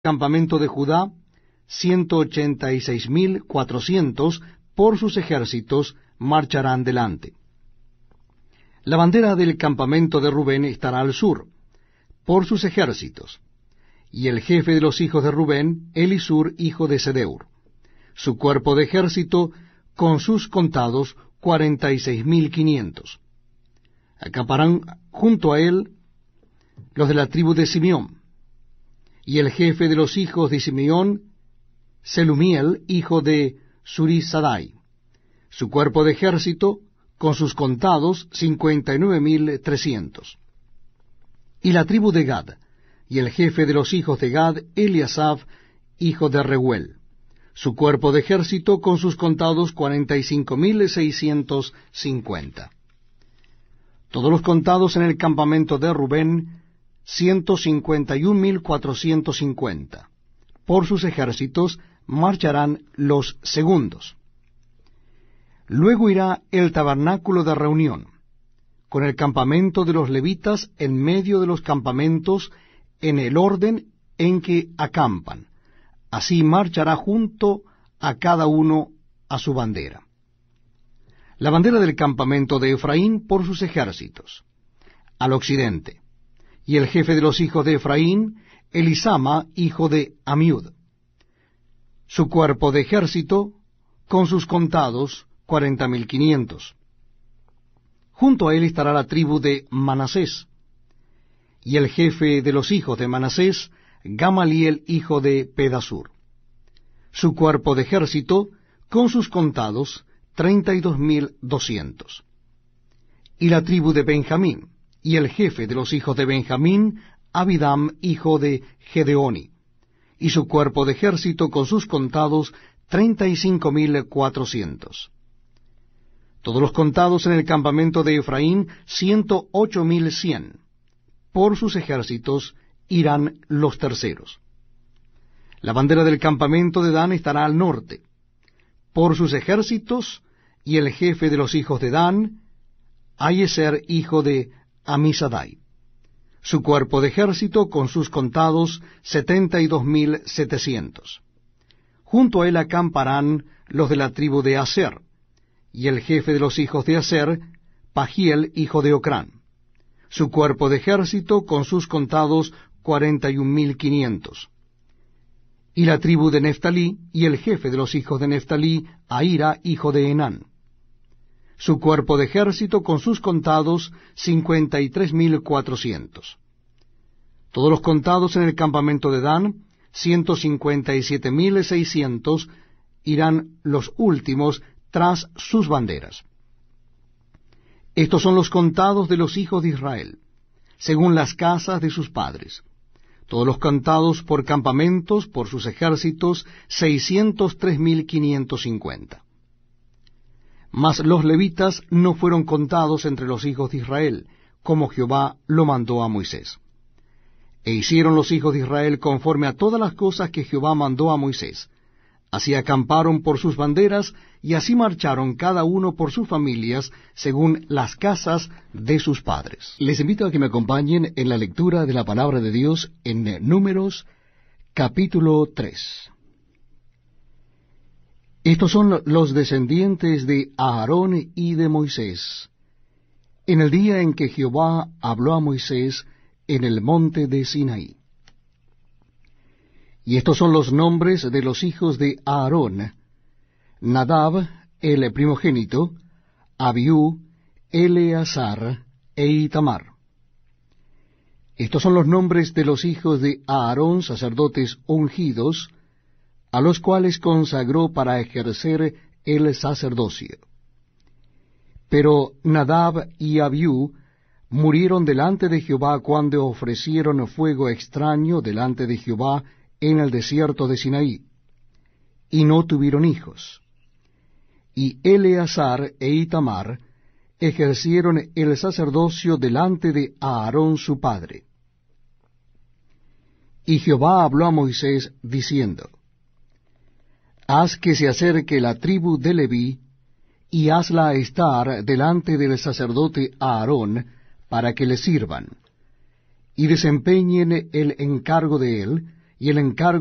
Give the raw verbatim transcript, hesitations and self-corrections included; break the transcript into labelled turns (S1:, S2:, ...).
S1: campamento de Judá, ciento ochenta y seis mil cuatrocientos por sus ejércitos marcharán delante. La bandera del campamento de Rubén estará al sur, por sus ejércitos, y el jefe de los hijos de Rubén, Elisur, hijo de Sedeur. Su cuerpo de ejército, con sus contados, cuarenta y seis mil quinientos. Acamparán junto a él los de la tribu de Simeón, y el jefe de los hijos de Simeón, Selumiel, hijo de Surisadai. Su cuerpo de ejército, con sus contados, cincuenta y nueve mil trescientos. Y la tribu de Gad, y el jefe de los hijos de Gad, Eliasaf, hijo de Reuel. Su cuerpo de ejército, con sus contados, cuarenta y cinco mil seiscientos cincuenta. Todos los contados en el campamento de Rubén, ciento cincuenta y un mil cuatrocientos cincuenta. Por sus ejércitos marcharán los segundos. Luego irá el tabernáculo de reunión, con el campamento de los levitas en medio de los campamentos, en el orden en que acampan. Así marchará junto a cada uno a su bandera. La bandera del campamento de Efraín por sus ejércitos, al occidente. Y el jefe de los hijos de Efraín, Elisama, hijo de Amiud. Su cuerpo de ejército, con sus contados, cuarenta mil quinientos. Junto a él estará la tribu de Manasés. Y el jefe de los hijos de Manasés, Gamaliel, hijo de Pedasur. Su cuerpo de ejército, con sus contados, treinta y dos mil doscientos. Y la tribu de Benjamín, y el jefe de los hijos de Benjamín, Abidam, hijo de Gedeoni. Y su cuerpo de ejército, con sus contados, treinta y cinco mil cuatrocientos. Todos los contados en el campamento de Efraín, ciento ocho mil cien. Por sus ejércitos irán los terceros. La bandera del campamento de Dan estará al norte. Por sus ejércitos, y el jefe de los hijos de Dan, Ayeser, hijo de Amisadai. Su cuerpo de ejército, con sus contados, setenta y dos mil setecientos. Junto a él acamparán los de la tribu de Aser, y el jefe de los hijos de Aser, Pagiel, hijo de Ocrán. Su cuerpo de ejército, con sus contados, cuarenta y un mil quinientos. Y la tribu de Neftalí, y el jefe de los hijos de Neftalí, Ahira, hijo de Enán. Su cuerpo de ejército, con sus contados, cincuenta y tres mil cuatrocientos. Todos los contados en el campamento de Dan, ciento cincuenta y siete mil seiscientos, irán los últimos tras sus banderas. Estos son los contados de los hijos de Israel, según las casas de sus padres. Todos los contados por campamentos, por sus ejércitos, seiscientos tres mil quinientos cincuenta. Mas los levitas no fueron contados entre los hijos de Israel, como Jehová lo mandó a Moisés. E hicieron los hijos de Israel conforme a todas las cosas que Jehová mandó a Moisés. Así acamparon por sus banderas, y así marcharon cada uno por sus familias, según las casas de sus padres. Les invito a que me acompañen en la lectura de la palabra de Dios en Números, capítulo tres. Estos son los descendientes de Aarón y de Moisés, en el día en que Jehová habló a Moisés en el monte de Sinaí. Y estos son los nombres de los hijos de Aarón: Nadab, el primogénito, Abiú, Eleazar e Itamar. Estos son los nombres de los hijos de Aarón, sacerdotes ungidos, a los cuales consagró para ejercer el sacerdocio. Pero Nadab y Abiú murieron delante de Jehová cuando ofrecieron fuego extraño delante de Jehová en el desierto de Sinaí, y no tuvieron hijos. Y Eleazar e Itamar ejercieron el sacerdocio delante de Aarón su padre. Y Jehová habló a Moisés, diciendo: Haz que se acerque la tribu de Leví, y hazla estar delante del sacerdote Aarón, para que le sirvan, y desempeñen el encargo de él, y el encargo